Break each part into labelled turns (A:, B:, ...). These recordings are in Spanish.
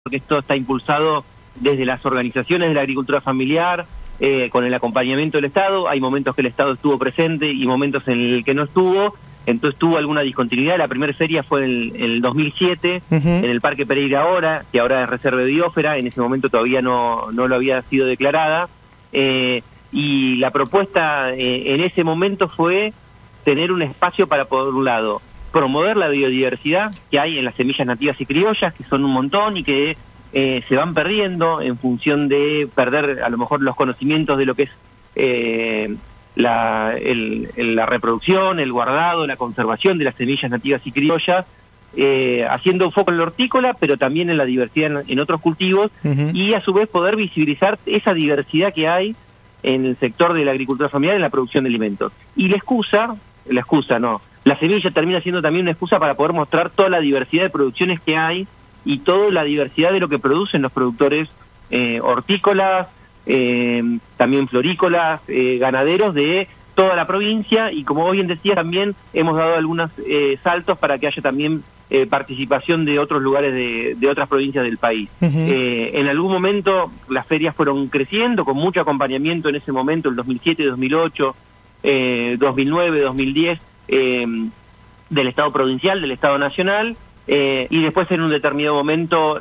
A: porque esto está impulsado desde las organizaciones de la agricultura familiar, con el acompañamiento del Estado. Hay momentos que el Estado estuvo presente y momentos en el que no estuvo, entonces tuvo alguna discontinuidad. La primera feria fue en el 2007, en el Parque Pereira ahora, que ahora es reserva de biosfera, en ese momento todavía no lo había sido declarada, y la propuesta en ese momento fue tener un espacio para, por un lado, promover la biodiversidad que hay en las semillas nativas y criollas, que son un montón y que se van perdiendo en función de perder a lo mejor los conocimientos de lo que es la reproducción, el guardado, la conservación de las semillas nativas y criollas, haciendo foco en la hortícola, pero también en la diversidad en otros cultivos, y a su vez poder visibilizar esa diversidad que hay en el sector de la agricultura familiar, en la producción de alimentos. Y la semilla termina siendo también una excusa para poder mostrar toda la diversidad de producciones que hay y toda la diversidad de lo que producen los productores hortícolas, también florícolas, ganaderos de toda la provincia, y como bien decía, también hemos dado algunos saltos para que haya también participación de otros lugares de otras provincias del país. En algún momento las ferias fueron creciendo con mucho acompañamiento en ese momento, el 2007, 2008, 2009, 2010, del Estado provincial, del Estado nacional, y después en un determinado momento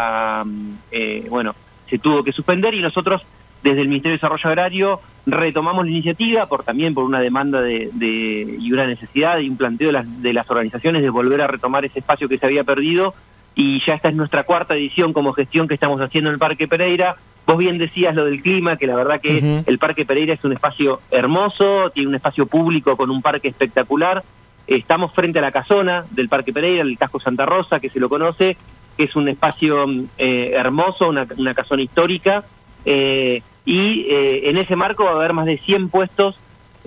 A: se tuvo que suspender, y nosotros desde el Ministerio de Desarrollo Agrario retomamos la iniciativa también por una demanda y una necesidad y un planteo de las organizaciones de volver a retomar ese espacio que se había perdido, y ya esta es nuestra cuarta edición como gestión que estamos haciendo en el Parque Pereira. Vos bien decías lo del clima, que la verdad que el Parque Pereira es un espacio hermoso, tiene un espacio público con un parque espectacular. Estamos frente a la casona del Parque Pereira, el Casco Santa Rosa, que se lo conoce, que es un espacio hermoso, una casona histórica, y en ese marco va a haber más de 100 puestos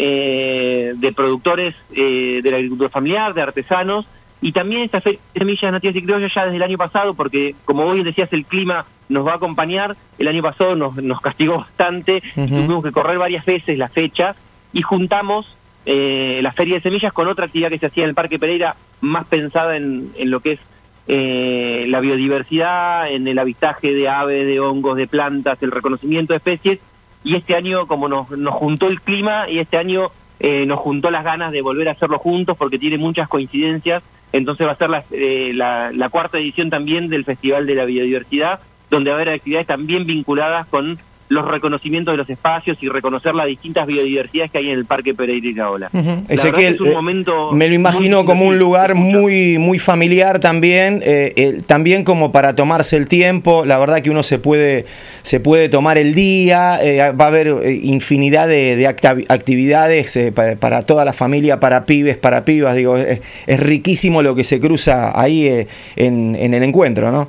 A: de productores de la agricultura familiar, de artesanos, y también esta feria de semillas nativas y criollas ya desde el año pasado, porque como vos bien decías, el clima nos va a acompañar. El año pasado nos castigó bastante, y tuvimos que correr varias veces la fecha, y juntamos la feria de semillas con otra actividad que se hacía en el Parque Pereira, más pensada en lo que es la biodiversidad, en el avistaje de aves, de hongos, de plantas, el reconocimiento de especies. Y este año, como nos juntó el clima, y este año nos juntó las ganas de volver a hacerlo juntos, porque tiene muchas coincidencias, entonces va a ser la cuarta edición también del Festival de la Biodiversidad, donde va a haber actividades también vinculadas con los reconocimientos de los espacios y reconocer las distintas biodiversidades que hay en el Parque Pereira y Caola.
B: Ezequiel,
A: es un momento
B: me lo imagino como un lugar muy familiar también, también como para tomarse el tiempo. La verdad que uno se puede tomar el día, va a haber infinidad de actividades para toda la familia, para pibes, para pibas. Digo, es riquísimo lo que se cruza ahí en el encuentro, ¿no?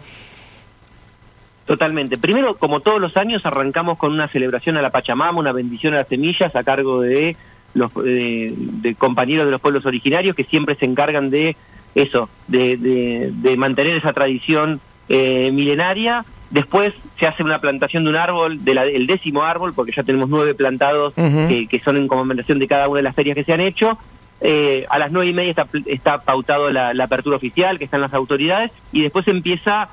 A: Totalmente. Primero, como todos los años, arrancamos con una celebración a la Pachamama, una bendición a las semillas a cargo de los de compañeros de los pueblos originarios, que siempre se encargan de eso, de mantener esa tradición milenaria. Después se hace una plantación de un árbol, el 10º árbol, porque ya tenemos 9 plantados que son en conmemoración de cada una de las ferias que se han hecho. A las 9:30 está pautado la apertura oficial, que están las autoridades, y después empieza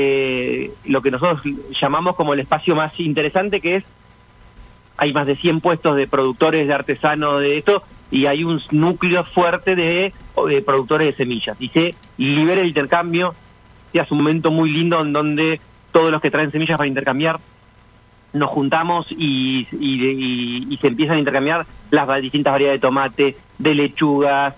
A: lo que nosotros llamamos como el espacio más interesante, que hay más de 100 puestos de productores, de artesanos, de esto, y hay un núcleo fuerte de productores de semillas, y se libera el intercambio. Es un momento muy lindo en donde todos los que traen semillas para intercambiar nos juntamos y se empiezan a intercambiar las distintas variedades de tomate, de lechugas,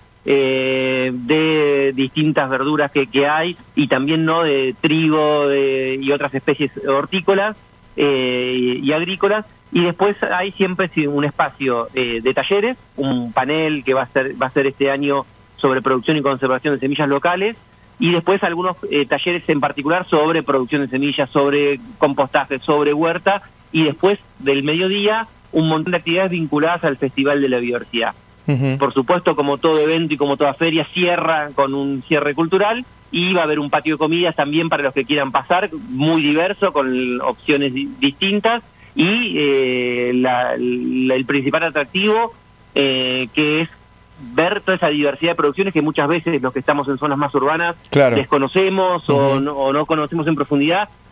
A: de distintas verduras que hay, y también de trigo y otras especies hortícolas y agrícolas. Y después hay siempre un espacio de talleres, un panel que va a ser este año sobre producción y conservación de semillas locales, y después algunos talleres en particular sobre producción de semillas, sobre compostaje, sobre huerta, y después del mediodía un montón de actividades vinculadas al Festival de la Biodiversidad. Por supuesto, como todo evento y como toda feria, cierra con un cierre cultural, y va a haber un patio de comidas también para los que quieran pasar, muy diverso, con opciones distintas, y el principal atractivo, que es ver toda esa diversidad de producciones que muchas veces los que estamos en zonas más urbanas
B: Claro.
A: desconocemos o no conocemos en profundidad.